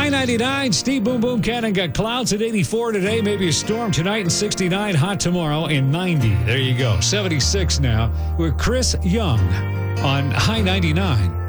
High 99, Steve Boom Boom Cannon got clouds at 84 today, maybe a storm tonight, and 69, hot tomorrow, and 90. There you go, 76 now. With Chris Young on High 99.